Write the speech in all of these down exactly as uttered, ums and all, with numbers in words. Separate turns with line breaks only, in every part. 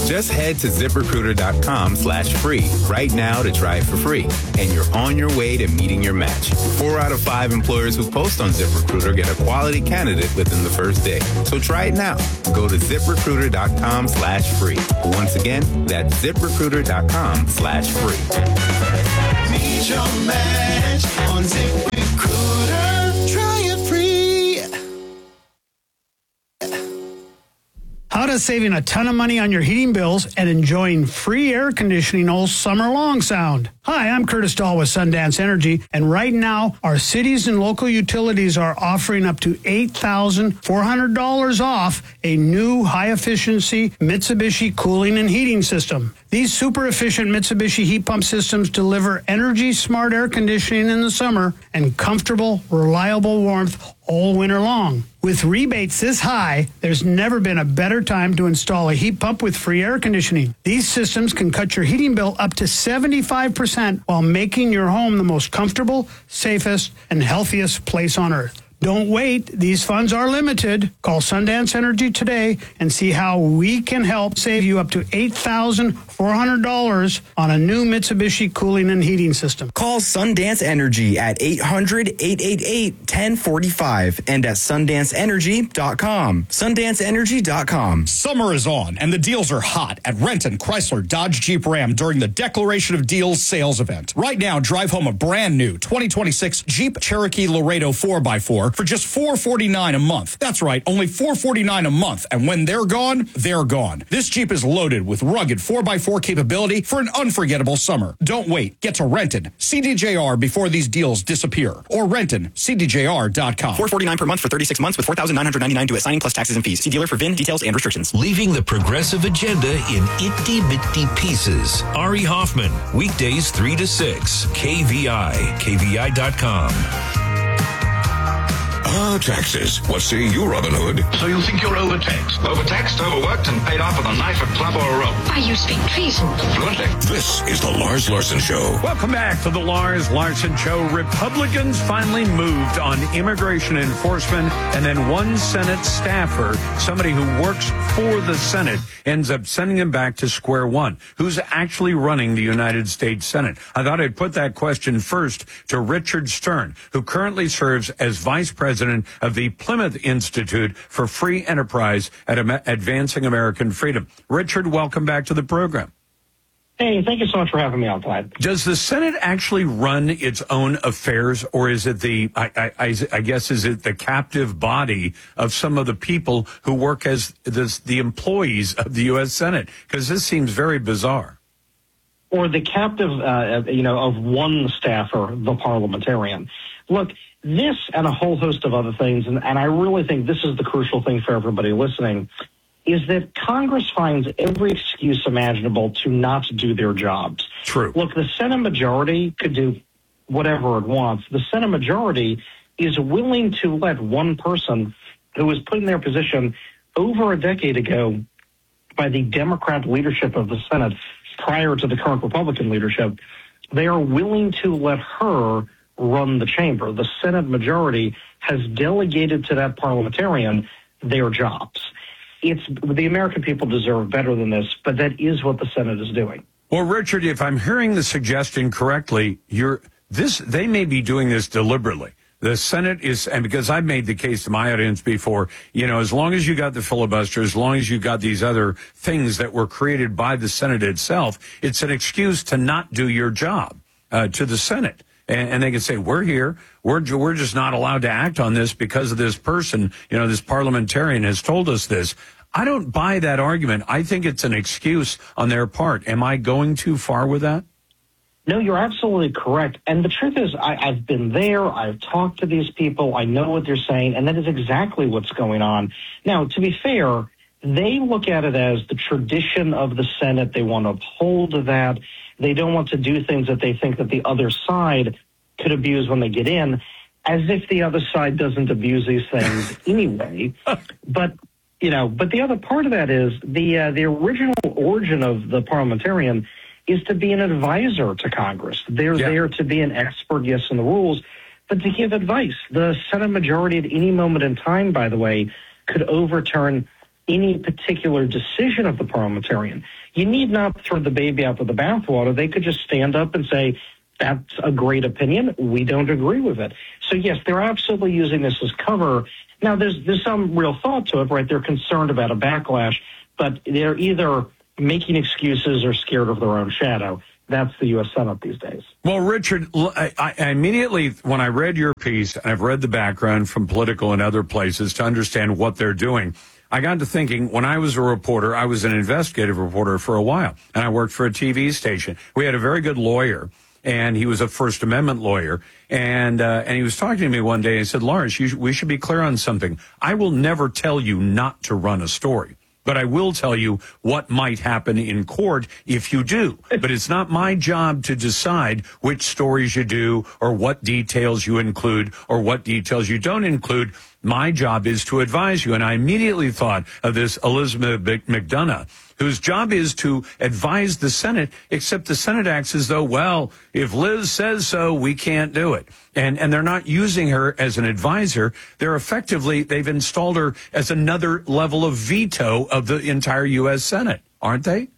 Just head to ZipRecruiter.com slash free right now to try it for free. And you're on your way to meeting your match. Four out of five employers who post on ZipRecruiter get a quality candidate within the first day. So try it now. Go to ZipRecruiter.com slash free. Once again, that's ZipRecruiter.com slash free.
Meet your match on ZipRecruiter. Try it free.
How does saving a ton of money on your heating bills and enjoying free air conditioning all summer long sound? Hi, I'm Curtis Dahl with Sundance Energy, and right now, our cities and local utilities are offering up to eight thousand four hundred dollars off a new high-efficiency Mitsubishi cooling and heating system. These super-efficient Mitsubishi heat pump systems deliver energy-smart air conditioning in the summer and comfortable, reliable warmth all winter long. With rebates this high, there's never been a better time to install a heat pump with free air conditioning. These systems can cut your heating bill up to seventy-five percent while making your home the most comfortable, safest, and healthiest place on earth. Don't wait. These funds are limited. Call Sundance Energy today and see how we can help save you up to eight thousand four hundred dollars on a new Mitsubishi cooling and heating system.
Call Sundance Energy at eight hundred, eight eight eight, one oh four five and at sundance energy dot com. sundance energy dot com.
Summer is on, and the deals are hot at Renton Chrysler Dodge Jeep Ram during the Declaration of Deals sales event. Right now, drive home a brand new twenty twenty-six Jeep Cherokee Laredo four by four for just four hundred forty-nine dollars a month. That's right, only four hundred forty-nine dollars a month. And when they're gone, they're gone. This Jeep is loaded with rugged four by four capability for an unforgettable summer. Don't wait. Get to Renton C D J R before these deals disappear. Or Renton C D J R dot com.
four hundred forty-nine dollars per month for thirty-six months with four thousand nine hundred ninety-nine dollars due at signing plus taxes and fees. See dealer for V I N details and restrictions.
Leaving the progressive agenda in itty-bitty pieces. Ari Hoffman, weekdays three to six. K V I, K V I dot com.
Ah, taxes. What say you, Robin Hood?
So you think you're overtaxed? Overtaxed, overworked, and paid off with a knife, a club, or a rope?
Why, you speak treason.
Fluently.
This is the Lars Larson Show.
Welcome back to the Lars Larson Show. Republicans finally moved on immigration enforcement, and then one Senate staffer, somebody who works for the Senate, ends up sending him back to square one. Who's actually running the United States Senate? I thought I'd put that question first to Richard Stern, who currently serves as vice president of the Plymouth Institute for Free Enterprise at Am- Advancing American Freedom. Richard, welcome back to the program.
Hey, thank you so much for having me on tonight.
Does the Senate actually run its own affairs, or is it the, I, I, I, I guess, is it the captive body of some of the people who work as the, the employees of the U S Senate? Because this seems very bizarre.
Or the captive, uh, you know, of one staffer, the parliamentarian. Look, this and a whole host of other things, and, and I really think this is the crucial thing for everybody listening, is that Congress finds every excuse imaginable to not do their jobs.
True.
Look, the Senate majority could do whatever it wants. The Senate majority is willing to let one person who was put in their position over a decade ago by the Democrat leadership of the Senate prior to the current Republican leadership, they are willing to let her run the chamber. The Senate majority has delegated to that parliamentarian their jobs. It's the American people deserve better than this, but that is what the Senate is doing.
Well, Richard, if I'm hearing the suggestion correctly, you're this they may be doing this deliberately. The Senate is, and because I've made the case to my audience before, you know, as long as you got the filibuster, as long as you got these other things that were created by the Senate itself, it's an excuse to not do your job uh, to the Senate. And, and they can say, we're here. We're, we're just not allowed to act on this because of this person. You know, this parliamentarian has told us this. I don't buy that argument. I think it's an excuse on their part. Am I going too far with that?
No, you're absolutely correct. And the truth is, I, I've been there. I've talked to these people. I know what they're saying. And that is exactly what's going on. Now, to be fair, they look at it as the tradition of the Senate. They want to uphold that. They don't want to do things that they think that the other side could abuse when they get in, as if the other side doesn't abuse these things anyway. But, you know, but the other part of that is the uh, the original origin of the parliamentarian is to be an advisor to Congress. They're yeah. there to be an expert, yes, in the rules, but to give advice. The Senate majority at any moment in time, by the way, could overturn any particular decision of the parliamentarian. You need not throw the baby out with the bathwater. They could just stand up and say, that's a great opinion. We don't agree with it. So, yes, they're absolutely using this as cover. Now, there's there's some real thought to it, right? They're concerned about a backlash, but they're either making excuses or scared of their own shadow. That's the U S Senate these days.
Well, Richard, I, I immediately, when I read your piece, and I've read the background from Political and other places to understand what they're doing, I got to thinking, when I was a reporter, I was an investigative reporter for a while, and I worked for a T V station. We had a very good lawyer, and he was a First Amendment lawyer, and uh, and he was talking to me one day and said, Lawrence, you sh- we should be clear on something. I will never tell you not to run a story, but I will tell you what might happen in court if you do. But it's not my job to decide which stories you do or what details you include or what details you don't include. My job is to advise you. And I immediately thought of this Elizabeth McDonough, whose job is to advise the Senate, except the Senate acts as though, well, if Liz says so, we can't do it. And and they're not using her as an advisor. They're effectively, they've installed her as another level of veto of the entire U S Senate, aren't they?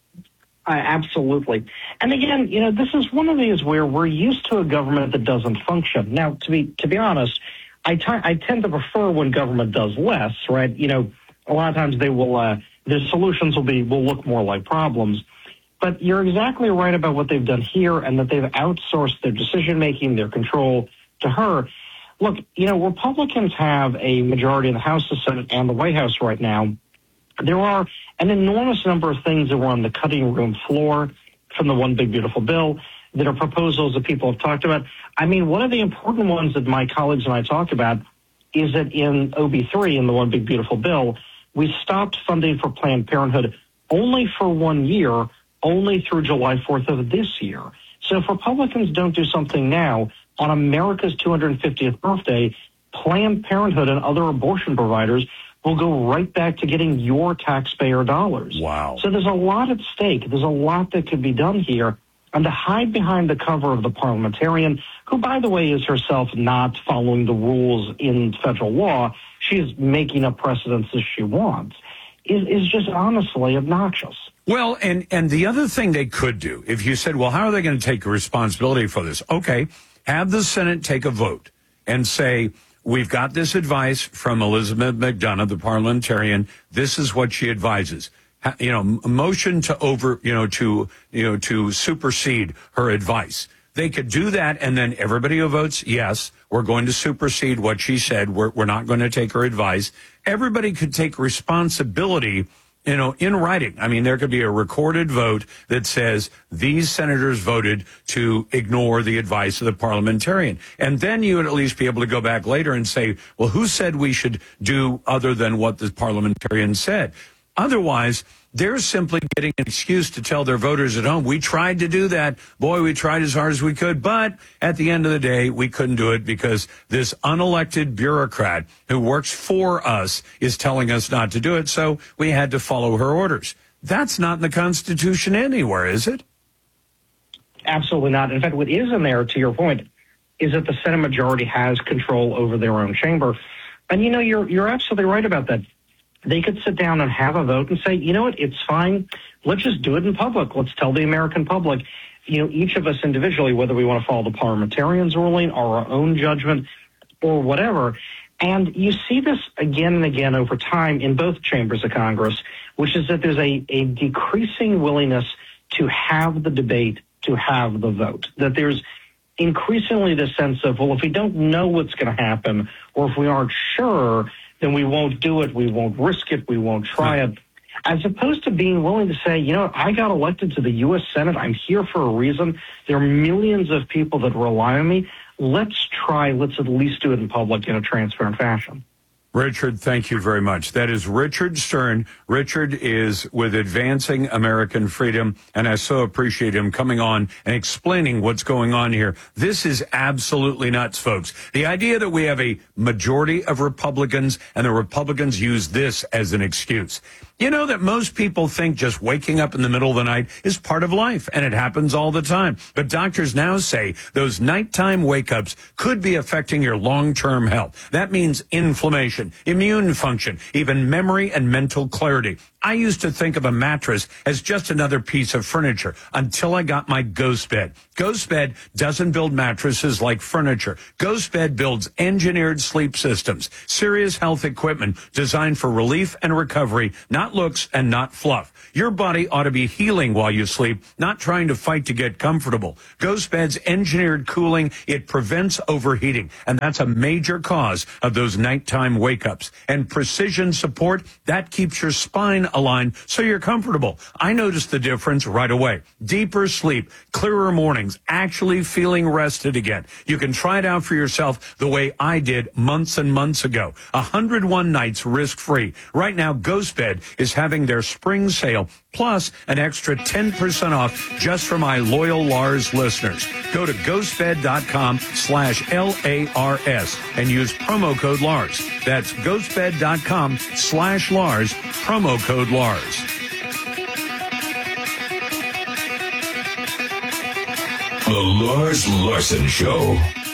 Uh, absolutely. And again, you know, this is one of these where we're used to a government that doesn't function. Now, to be to be honest, I, t- I tend to prefer when government does less, right? You know, a lot of times they will, uh, their solutions will be, will look more like problems. But you're exactly right about what they've done here and that they've outsourced their decision-making, their control to her. Look, you know, Republicans have a majority in the House, the Senate, and the White House right now. There are an enormous number of things that were on the cutting room floor from the One Big Beautiful Bill that are proposals that people have talked about. I mean, one of the important ones that my colleagues and I talk about is that in O B three, in the One Big Beautiful Bill, we stopped funding for Planned Parenthood only for one year, only through July fourth of this year. So if Republicans don't do something now, on America's two hundred fiftieth birthday, Planned Parenthood and other abortion providers will go right back to getting your taxpayer dollars.
Wow.
So there's a lot at stake. There's a lot that could be done here. And to hide behind the cover of the parliamentarian, who, by the way, is herself not following the rules in federal law, she's making up precedents as she wants, is, is just honestly obnoxious.
Well, and, and the other thing they could do, if you said, well, how are they going to take responsibility for this? Okay, have the Senate take a vote and say, we've got this advice from Elizabeth McDonough, the parliamentarian. This is what she advises. You know, a motion to over, you know, to, you know, to supersede her advice. They could do that, and then everybody who votes yes, we're going to supersede what she said. We're, we're not going to take her advice. Everybody could take responsibility, you know, in writing. I mean, there could be a recorded vote that says these senators voted to ignore the advice of the parliamentarian. And then you would at least be able to go back later and say, well, who said we should do other than what the parliamentarian said? Otherwise, they're simply getting an excuse to tell their voters at home, we tried to do that. Boy, we tried as hard as we could. But at the end of the day, we couldn't do it because this unelected bureaucrat who works for us is telling us not to do it. So we had to follow her orders. That's not in the Constitution anywhere, is it?
Absolutely not. In fact, what is in there, to your point, is that the Senate majority has control over their own chamber. And, you know, you're you're absolutely right about that. They could sit down and have a vote and say, you know what, it's fine. Let's just do it in public. Let's tell the American public, you know, each of us individually, whether we want to follow the parliamentarian's ruling or our own judgment or whatever. And you see this again and again over time in both chambers of Congress, which is that there's a, a decreasing willingness to have the debate, to have the vote, that there's increasingly the sense of, well, if we don't know what's going to happen or if we aren't sure, then we won't do it, we won't risk it, we won't try it, as opposed to being willing to say, you know, I got elected to the U S Senate, I'm here for a reason, there are millions of people that rely on me, let's try, let's at least do it in public in a transparent fashion.
Richard, thank you very much. That is Richard Stern. Richard is with Advancing American Freedom, and I so appreciate him coming on and explaining what's going on here. This is absolutely nuts, folks. The idea that we have a majority of Republicans and the Republicans use this as an excuse. You know that most people think just waking up in the middle of the night is part of life, and it happens all the time. But doctors now say those nighttime wake-ups could be affecting your long-term health. That means inflammation, immune function, even memory and mental clarity. I used to think of a mattress as just another piece of furniture until I got my Ghost Bed. Ghost Bed doesn't build mattresses like furniture. Ghost Bed builds engineered sleep systems, serious health equipment designed for relief and recovery, not looks and not fluff. Your body ought to be healing while you sleep, not trying to fight to get comfortable. Ghost Bed's engineered cooling, it prevents overheating, and that's a major cause of those nighttime wake-ups. And precision support, that keeps your spine aligned so you're comfortable. I noticed the difference right away. Deeper sleep, clearer mornings, actually feeling rested again. You can try it out for yourself the way I did months and months ago. one hundred one nights risk-free. Right now, Ghost Bed is having their spring sale, plus an extra ten percent off just for my loyal Lars listeners. Go to ghostbed.com slash L-A-R-S and use promo code Lars. That's ghostbed.com slash Lars, promo code Lars.
The Lars Larson Show.